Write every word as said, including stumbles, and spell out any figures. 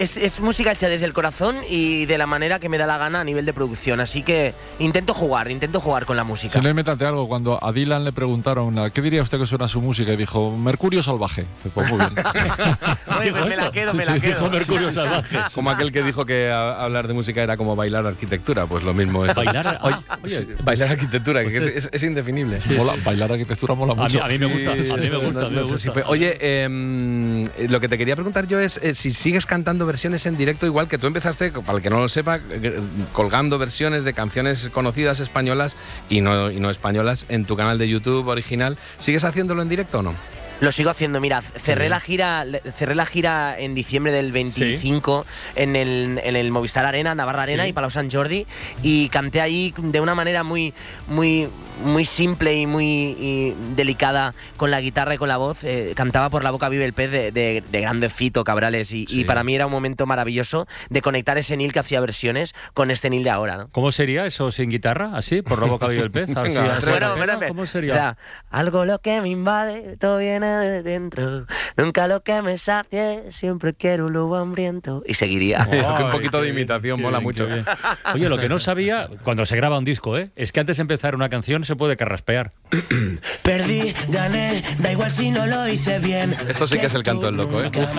es, es música hecha desde el corazón y de la manera que me da la gana a nivel de producción. Así que intento jugar, intento jugar con la música. Se le métate algo. Cuando a Dylan le preguntaron, ¿qué diría usted que suena su música? Y dijo, Mercurio Salvaje. Pues muy bien. Oye, pues me la quedo, me la sí, quedo. Dijo Mercurio Salvaje. Como aquel que dijo que a, hablar de música era como bailar arquitectura, pues lo mismo es. Bailar, Oye, oye, bailar arquitectura, pues que es, es, es, es indefinible. Sí, mola, sí. Bailar arquitectura mola mucho. A mí, a mí me gusta, Sí, a mí me sí, gusta. no, a mí no me sé gusta. si fue. Oye, eh, lo que te quería preguntar yo es eh, si sigues cantando versiones en directo, igual que tú empezaste, para el que no lo sepa, colgando versiones de canciones conocidas españolas y no, y no españolas en tu canal de YouTube original. ¿Sigues haciéndolo en directo o no? Lo sigo haciendo, mira, cerré la gira cerré la gira en diciembre del veinticinco sí. en, el, en el Movistar Arena, Navarra Arena sí. y Palau Sant Jordi, y canté ahí de una manera muy, muy, muy simple y muy y delicada con la guitarra y con la voz. Eh, cantaba Por la boca vive el pez de, de, de grande Fito Cabrales y, sí. y para mí era un momento maravilloso de conectar ese Nil que hacía versiones con este Nil de ahora, ¿no? ¿Cómo sería eso sin guitarra? ¿Así? ¿Por la boca vive el pez? Venga, Así, bueno, así, bueno, bueno, bueno, ¿cómo sería? O sea, algo lo que me invade, todo viene de dentro, nunca lo que me sacie, siempre quiero un lobo hambriento. Y seguiría. Oh, un poquito de imitación bien, mola bien, mucho. Oye, lo que no sabía, cuando se graba un disco, ¿eh? es que antes de empezar una canción se puede carraspear. Perdí, gané, da igual si no lo hice bien. Esto sí que es el canto del loco, ¿eh?